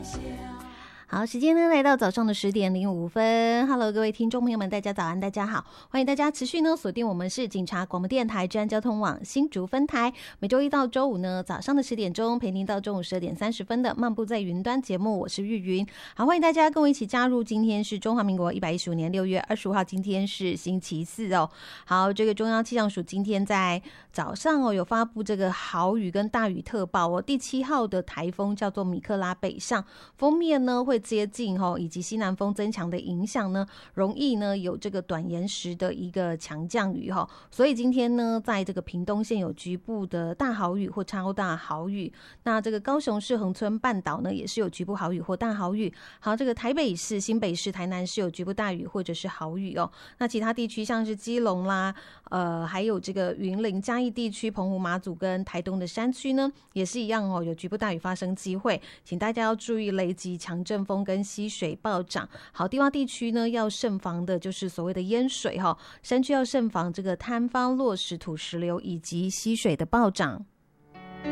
好，时间呢来到早上的10:05。Hello， 各位听众朋友们，大家早安，大家好，欢迎大家持续呢锁定我们是警察广播电台治安交通网新竹分台，每周一到周五呢早上的10点钟陪您到中午12:30的漫步在云端节目，我是玉云。好，欢迎大家跟我一起加入，今天是中华民国115年6月25号，今天是星期四哦。好，这个中央气象署今天在早上有发布这个豪雨跟大雨特报哦。第7号的台风叫做米克拉北上，锋面呢会接近以及西南风增强的影响呢，容易呢有这个短延时的一个强降雨所以今天呢在这个屏东县有局部的大豪雨或超大豪雨，那这个高雄市恒春半岛呢也是有局部豪雨或大豪雨。好，这个台北市、新北市、台南市有局部大雨或者是豪雨那其他地区像是基隆啦还有这个云林嘉义地区、澎湖马祖跟台东的山区呢也是一样有局部大雨发生机会，请大家要注意雷击、强阵风跟溪水暴涨。好，低洼地区呢要慎防的就是所谓的淹水山区要慎防这个坍方、落石、土石流以及溪水的暴涨。